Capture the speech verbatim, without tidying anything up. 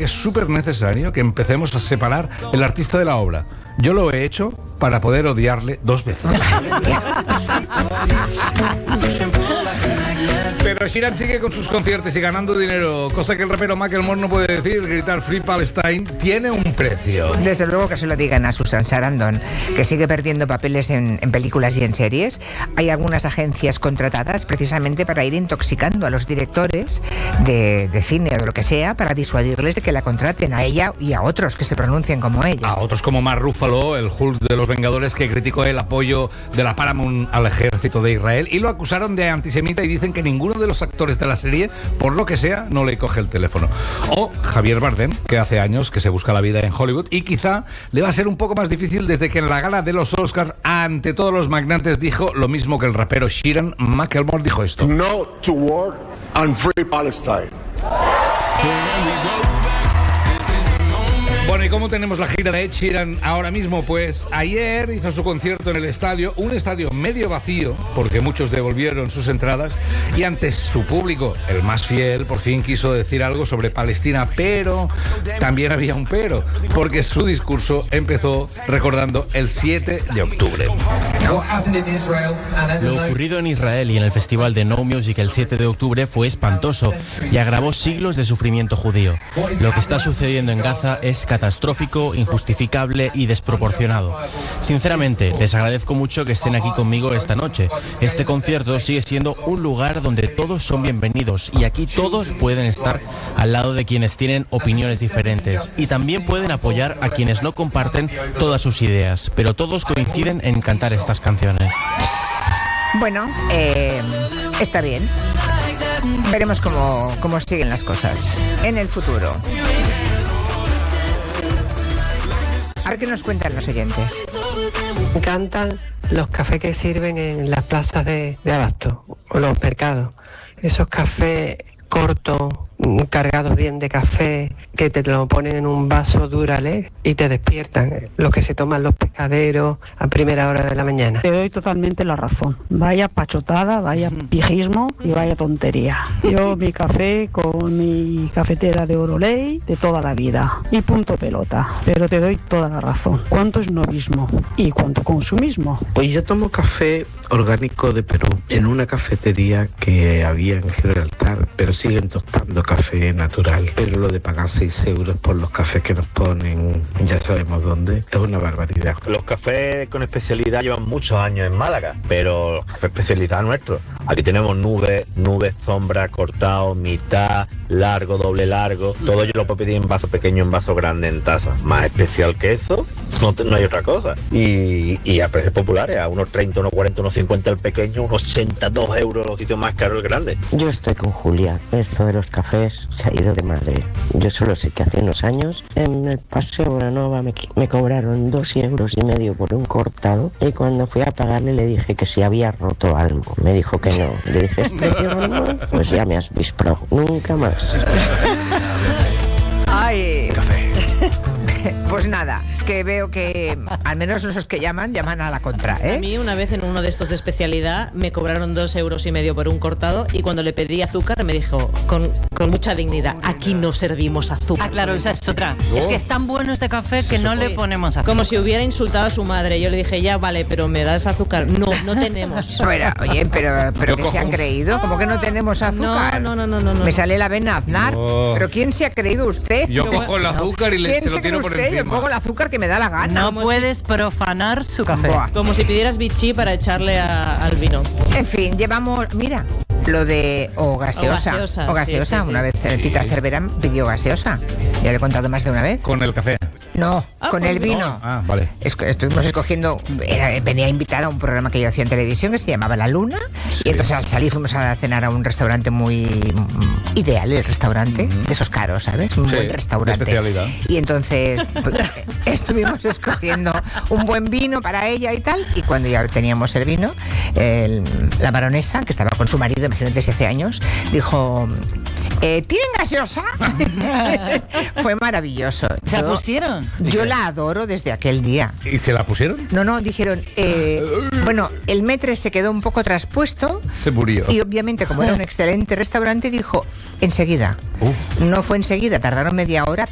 que es súper necesario que empecemos a separar el artista de la obra. Yo lo he hecho para poder odiarle dos veces. Pero Sheeran sigue con sus conciertos y ganando dinero, cosa que el rapero Macklemore no puede decir. Gritar Free Palestine tiene un precio. Desde luego que se lo digan a Susan Sarandon, que sigue perdiendo papeles en, en películas y en series. Hay algunas agencias contratadas precisamente para ir intoxicando a los directores de, de cine o de lo que sea, para disuadirles de que la contraten a ella y a otros que se pronuncien como ella. A otros como Mark Ruffalo, el Hulk de los Vengadores, que criticó el apoyo de la Paramount al ejército de Israel y lo acusaron de antisemita y dicen que ninguno de los actores de la serie, por lo que sea, no le coge el teléfono. O Javier Bardem, que hace años que se busca la vida en Hollywood y quizá le va a ser un poco más difícil desde que en la gala de los Oscars, ante todos los magnates, dijo lo mismo que el rapero Sheeran. Macklemore dijo esto: No to war and Free Palestine. Bueno, ¿y cómo tenemos la gira de Ed Sheeran ahora mismo? Pues ayer hizo su concierto en el estadio, un estadio medio vacío, porque muchos devolvieron sus entradas, y ante su público, el más fiel, por fin quiso decir algo sobre Palestina, pero también había un pero, porque su discurso empezó recordando el siete de octubre. Lo ocurrido en Israel y en el festival de No Music el siete de octubre fue espantoso y agravó siglos de sufrimiento judío. Lo que está sucediendo en Gaza es catastrófico, injustificable y desproporcionado. Sinceramente, les agradezco mucho que estén aquí conmigo esta noche. Este concierto sigue siendo un lugar donde todos son bienvenidos y aquí todos pueden estar al lado de quienes tienen opiniones diferentes y también pueden apoyar a quienes no comparten todas sus ideas, pero todos coinciden en cantar estas canciones. Bueno, eh, está bien. Veremos cómo, cómo siguen las cosas en el futuro. A ver qué nos cuentan los oyentes. Me encantan los cafés que sirven en las plazas de, de abasto o los mercados. Esos cafés cortos, cargados bien de café, que te lo ponen en un vaso Duralex y te despiertan. Lo que se toman los pescaderos a primera hora de la mañana. Te doy totalmente la razón. Vaya pachotada, vaya pijismo y vaya tontería. Yo mi café con mi cafetera de Oroley de toda la vida. Y punto pelota. Pero te doy toda la razón. ¿Cuánto es novismo? ¿Y cuánto consumismo? Pues yo tomo café orgánico de Perú en una cafetería que había en Gibraltar, pero siguen tostando café natural. Pero lo de pagar seis euros por los cafés que nos ponen, ya sabemos dónde, es una barbaridad. Los cafés con especialidad llevan muchos años en Málaga, pero los cafés especialidad nuestros. Aquí tenemos nubes, nubes, sombra, cortado, mitad, largo, doble largo. Todo yo lo puedo pedir en vaso pequeño, en vaso grande, en taza. Más especial que eso, no, no hay otra cosa. Y, y a precios populares, a unos treinta, unos cuarenta, unos cincuenta el pequeño, unos ochenta, dos euros los sitios más caros el grande. Yo estoy con Julia. Esto de los cafés se ha ido de madre. Yo solo sé que hace unos años en el Paseo Bonanova me, me cobraron dos euros y medio por un cortado y cuando fui a pagarle le dije que si había roto algo. Me dijo que no. Le dije, ¿es precio normal? Pues ya me has visto. Nunca más. Ay. Café. Pues nada, que veo que al menos los que llaman, llaman a la contra, ¿eh? A mí una vez en uno de estos de especialidad me cobraron dos euros y medio por un cortado y cuando le pedí azúcar me dijo con, con mucha dignidad, aquí no servimos azúcar. Ah, claro, esa es otra. Oh. Es que es tan bueno este café que sí, no sí. le ponemos azúcar. Como si hubiera insultado a su madre. Yo le dije, ya vale, pero ¿me das azúcar? No, no tenemos. Bueno, oye, pero, pero ¿qué se han creído? ¿Cómo que no tenemos azúcar? No, no, no, no, no. Me sale la vena Aznar. Oh. ¿Pero quién se ha creído usted? Yo cojo el azúcar y le se lo tiro por usted? encima. Yo pongo el azúcar que me da la gana. No Como puedes si... profanar su café. Buah. Como si pidieras bichí para echarle a, al vino. En fin, llevamos, mira, lo de o gaseosa. O gaseosa, o gaseosa. Sí, sí, una sí. vez sí. Tita Cervera pidió gaseosa. Ya le he contado más de una vez. ¿Con el café? No, ah, con el vino. No. Ah, vale. Es, estuvimos escogiendo, era, venía invitada a un programa que yo hacía en televisión que se llamaba La Luna. Sí. Y entonces al salir fuimos a cenar a un restaurante muy ideal, el restaurante, mm-hmm. de esos caros, ¿sabes? Un sí, buen restaurante. De especialidad. Y entonces pues, estuvimos escogiendo un buen vino para ella y tal. Y cuando ya teníamos el vino, el, la baronesa, que estaba con su marido, imagínate, desde hace años, dijo... Eh, ¿Tienen gaseosa? Fue maravilloso. ¿Se yo, la pusieron? Yo la adoro desde aquel día. ¿Y se la pusieron? No, no, dijeron... Eh, bueno, el metre se quedó un poco traspuesto. Se murió. Y obviamente, como era un excelente restaurante, dijo enseguida. Uh. No fue enseguida, tardaron media hora,